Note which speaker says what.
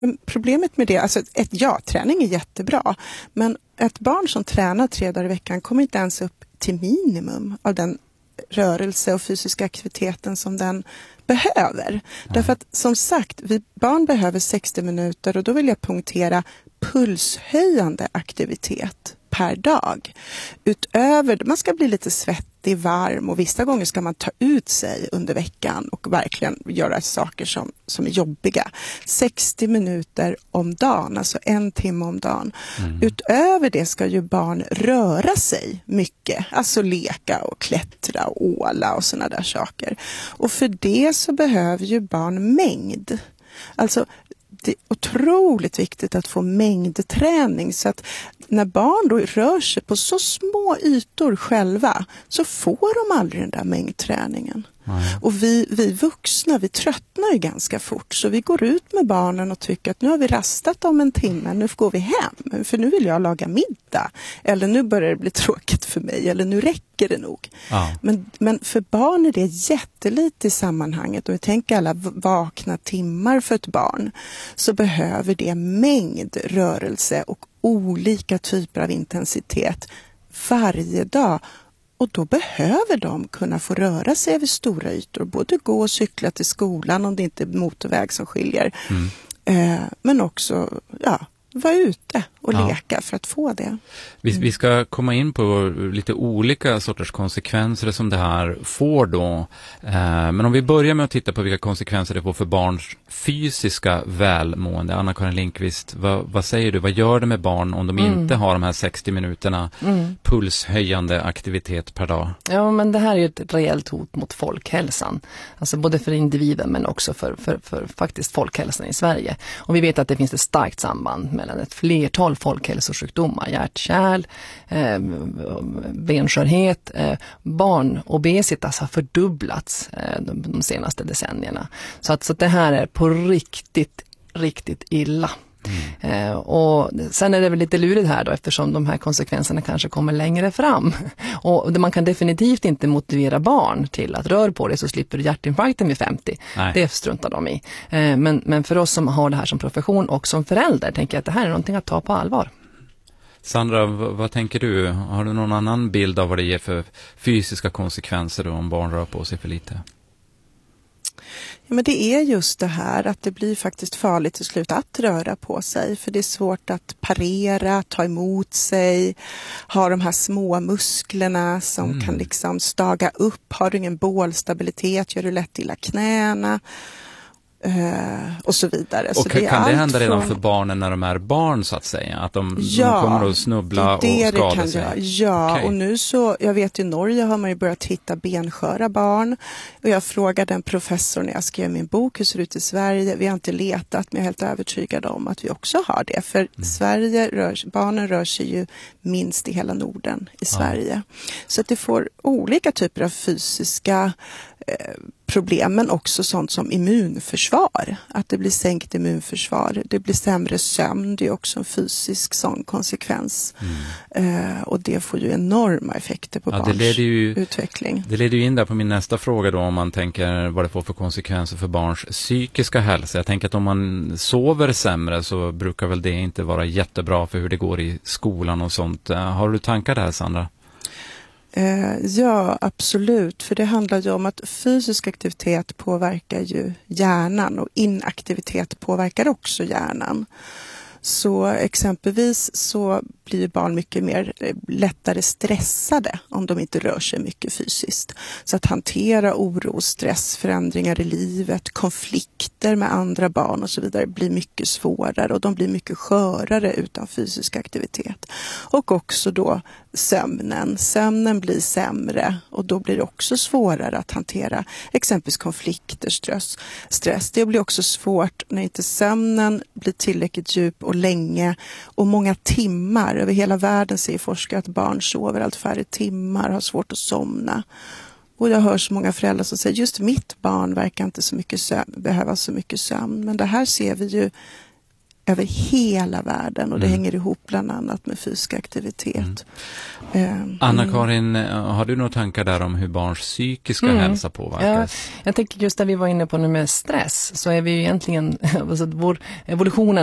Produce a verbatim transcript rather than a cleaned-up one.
Speaker 1: Men problemet med det, alltså ett ja-träning är jättebra, men ett barn som tränar tre dagar i veckan kommer inte ens upp till minimum av den rörelse och fysiska aktiviteten som den behöver. Mm. Därför att som sagt, vi barn behöver sextio minuter och då vill jag punktera pulshöjande aktivitet per dag. Utöver, man ska bli lite svettig, varm och vissa gånger ska man ta ut sig under veckan och verkligen göra saker som, som är jobbiga. sextio minuter om dagen, alltså en timme om dagen. Mm. Utöver det ska ju barn röra sig mycket, alltså leka och klättra och åla och såna där saker. Och för det så behöver ju barn mängd. Alltså det är otroligt viktigt att få mängdträning så att när barn då rör sig på så små ytor själva så får de aldrig den där mängdträningen. Nej. Och vi, vi vuxna, vi tröttnar ju ganska fort så vi går ut med barnen och tycker att nu har vi rastat om en timme, nu går vi hem för nu vill jag laga middag eller nu börjar det bli tråkigt för mig eller nu räcker det nog. Ja. Men, men för barn är det jättelite i sammanhanget och vi tänker alla vakna timmar för ett barn så behöver det mängd rörelse och olika typer av intensitet varje dag. Och då behöver de kunna få röra sig över stora ytor. Både gå och cykla till skolan om det inte är motorväg som skiljer. Mm. Eh, men också ja, vara ute och ja. leka för att få det.
Speaker 2: Vi, vi ska komma in på lite olika sorters konsekvenser som det här får då. Eh, men om vi börjar med att titta på vilka konsekvenser det får för barns fysiska välmående. Anna-Karin Lindqvist, vad, vad säger du? Vad gör det med barn om de mm. inte har de här sextio minuterna mm. pulshöjande aktivitet per dag?
Speaker 3: Ja, men det här är ju ett rejält hot mot folkhälsan. Alltså både för individen men också för, för, för faktiskt folkhälsan i Sverige. Och vi vet att det finns ett starkt samband mellan ett flertal folkhälsosjukdomar, hjärt-kärl, eh, benskörhet, eh, barnobesitas har fördubblats eh, de, de senaste decennierna. Så att, så att det här är på riktigt, riktigt illa. Mm. Eh, och sen är det väl lite lurigt här då eftersom de här konsekvenserna kanske kommer längre fram. Och man kan definitivt inte motivera barn till att röra på det så slipper du hjärtinfarkten vid femtio. Nej. Det struntar de i. Eh, men, men för oss som har det här som profession och som förälder tänker jag att det här är någonting att ta på allvar.
Speaker 2: Sandra, vad, vad tänker du? Har du någon annan bild av vad det ger för fysiska konsekvenser då om barn rör på sig för lite?
Speaker 1: Ja, men det är just det här att det blir faktiskt farligt till slut att röra på sig. För det är svårt att parera, ta emot sig, ha de här små musklerna som mm. kan liksom staga upp. Har du ingen bålstabilitet gör du lätt illa knäna. Uh, och så vidare.
Speaker 2: Och
Speaker 1: så
Speaker 2: kan
Speaker 1: det,
Speaker 2: kan det hända
Speaker 1: från...
Speaker 2: redan för barnen när de är barn så att säga? Att de,
Speaker 1: ja,
Speaker 2: de kommer att snubbla
Speaker 1: det det
Speaker 2: och skada
Speaker 1: det kan
Speaker 2: sig?
Speaker 1: Jag. Ja, okay. Och nu så, jag vet i Norge har man ju börjat hitta bensköra barn. Och jag frågade en professor när jag skrev min bok hur ser det ut i Sverige. Vi har inte letat men jag är helt övertygad om att vi också har det. För mm. Sverige rör, barnen rör sig ju minst i hela Norden i Sverige. Ja. Så att det får olika typer av fysiska eh, problem men också sånt som immunförsvar. Att det blir sänkt immunförsvar. Det blir sämre sömn. Det är också en fysisk sån konsekvens. Mm. Eh, och det får ju enorma effekter på ja, barns det ju, utveckling.
Speaker 2: Det leder ju in där på min nästa fråga då om man tänker vad det får för konsekvenser för barns psykiska hälsa. Jag tänker att om man sover sämre så brukar väl det inte vara jättebra för hur det går i skolan och sånt. Har du tankar där, Sandra?
Speaker 1: Eh, ja, absolut. För det handlar ju om att fysisk aktivitet påverkar ju hjärnan och inaktivitet påverkar också hjärnan. Så exempelvis så blir barn mycket mer lättare stressade om de inte rör sig mycket fysiskt. Så att hantera oro, stress, förändringar i livet, konflikter med andra barn och så vidare blir mycket svårare och de blir mycket skörare utan fysisk aktivitet. Och också då sömnen. Sömnen blir sämre och då blir det också svårare att hantera exempelvis konflikter, stress. stress. Det blir också svårt när inte sömnen blir tillräckligt djup och länge och många timmar. Över hela världen ser forskare att barn sover allt färre timmar, har svårt att somna. Och jag hör så många föräldrar som säger just mitt barn verkar inte så mycket sömn, behöva så mycket sömn. Men det här ser vi ju över hela världen och det
Speaker 2: Mm.
Speaker 1: hänger ihop bland annat med fysisk aktivitet. Mm.
Speaker 2: Anna-Karin, har du några tankar där om hur barns psykiska
Speaker 3: Mm.
Speaker 2: hälsa påverkas?
Speaker 3: Ja, jag tänker just där vi var inne på nu med stress, så är vi ju egentligen, alltså vår evolutionen